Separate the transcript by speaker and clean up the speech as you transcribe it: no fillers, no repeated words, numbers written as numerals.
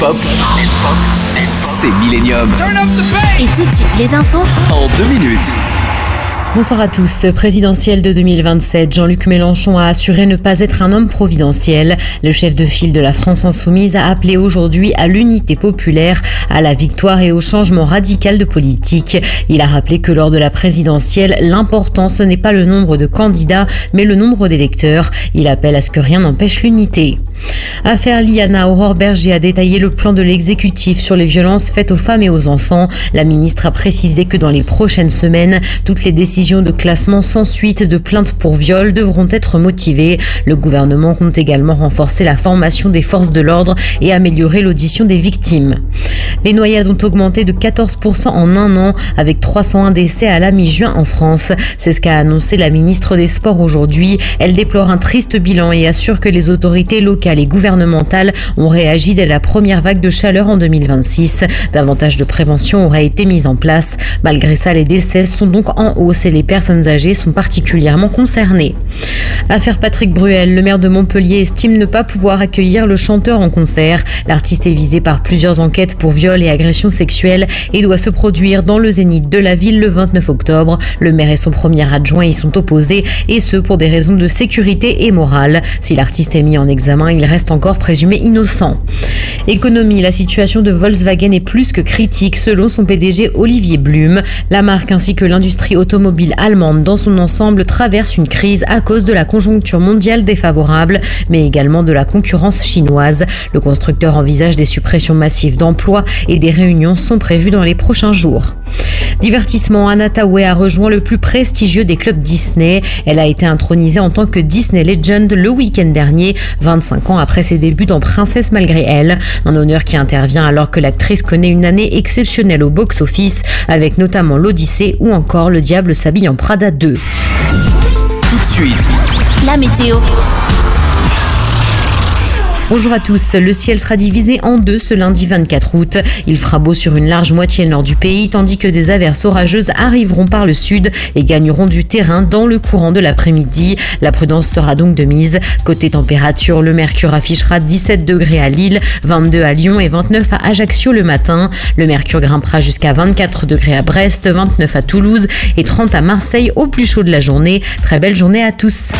Speaker 1: Hip-hop, c'est Millennium.
Speaker 2: Et tout de suite, les infos
Speaker 1: En 2 minutes.
Speaker 3: Bonsoir à tous. Présidentielle de 2027, Jean-Luc Mélenchon a assuré ne pas être un homme providentiel. Le chef de file de la France Insoumise a appelé aujourd'hui à l'unité populaire, à la victoire et au changement radical de politique. Il a rappelé que lors de la présidentielle, l'important ce n'est pas le nombre de candidats, mais le nombre d'électeurs. Il appelle à ce que rien n'empêche l'unité. Affaire Liana, Aurore Berger a détaillé le plan de l'exécutif sur les violences faites aux femmes et aux enfants. La ministre a précisé que dans les prochaines semaines, toutes les décisions de classement sans suite de plainte pour viol devront être motivées. Le gouvernement compte également renforcer la formation des forces de l'ordre et améliorer l'audition des victimes. Les noyades ont augmenté de 14% en un an, avec 301 décès à la mi-juin en France. C'est ce qu'a annoncé la ministre des Sports aujourd'hui. Elle déplore un triste bilan et assure que les autorités locales et gouvernementales ont réagi dès la première vague de chaleur en 2026. Davantage de prévention aurait été mise en place. Malgré ça, les décès sont donc en hausse et les personnes âgées sont particulièrement concernées. Affaire Patrick Bruel, le maire de Montpellier estime ne pas pouvoir accueillir le chanteur en concert. L'artiste est visé par plusieurs enquêtes pour viol et agression sexuelle et doit se produire dans le Zénith de la ville le 29 octobre. Le maire et son premier adjoint y sont opposés et ce pour des raisons de sécurité et morale. Si l'artiste est mis en examen, il reste encore présumé innocent. Économie, la situation de Volkswagen est plus que critique selon son PDG Olivier Blume. La marque ainsi que l'industrie automobile allemande dans son ensemble traverse une crise à cause de la conjoncture mondiale défavorable, mais également de la concurrence chinoise. Le constructeur envisage des suppressions massives d'emplois et des réunions sont prévues dans les prochains jours. Divertissement, Anna Thaoué a rejoint le plus prestigieux des clubs Disney. Elle a été intronisée en tant que Disney Legend le week-end dernier, 25 ans après ses débuts dans Princesse malgré elle. Un honneur qui intervient alors que l'actrice connaît une année exceptionnelle au box-office, avec notamment l'Odyssée ou encore Le Diable s'habille en Prada 2.
Speaker 1: Tout de suite,
Speaker 2: la météo.
Speaker 3: Bonjour à tous, le ciel sera divisé en deux ce lundi 24 août. Il fera beau sur une large moitié nord du pays, tandis que des averses orageuses arriveront par le sud et gagneront du terrain dans le courant de l'après-midi. La prudence sera donc de mise. Côté température, le mercure affichera 17 degrés à Lille, 22 à Lyon et 29 à Ajaccio le matin. Le mercure grimpera jusqu'à 24 degrés à Brest, 29 à Toulouse et 30 à Marseille au plus chaud de la journée. Très belle journée à tous.